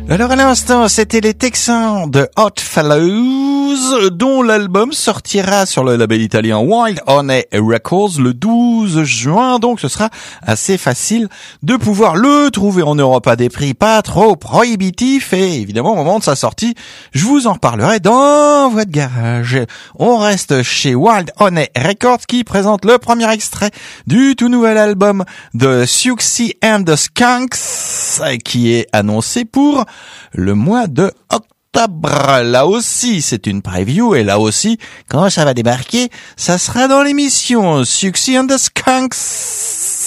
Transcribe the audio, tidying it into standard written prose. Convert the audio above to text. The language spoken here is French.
Alors à l'instant, c'était les Texans de Hot Fellows, dont l'album sortira sur le label italien Wild Honey Records le 12 juin, donc ce sera assez facile de pouvoir le trouver en Europe à des prix pas trop prohibitifs, et évidemment au moment de sa sortie, je vous en reparlerai dans votre garage. On reste chez Wild Honey Records qui présente le premier extrait du tout nouvel album de Siouxsie and the Skunks, qui est annoncé pour le mois de octobre. Là aussi, c'est une preview, et là aussi, quand ça va débarquer, ça sera dans l'émission Siouxsie and the Skunks.